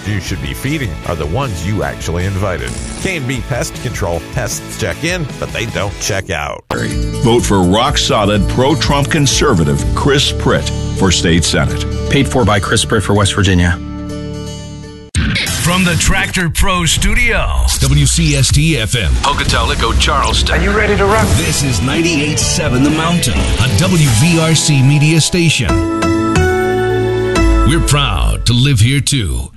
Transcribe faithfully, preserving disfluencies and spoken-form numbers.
animals you should be feeding are the ones you actually invited. K and B Pest Control. Pests check in, but they don't check out. Vote for rock-solid, pro-Trump conservative Chris Pritt for state senate. Paid for by Chris Pritt for West Virginia. From the Tractor Pro Studio, W C S T F M, Pocatello, Charleston. Are you ready to rock? This is ninety-eight point seven The Mountain, a W V R C media station. We're proud to live here too.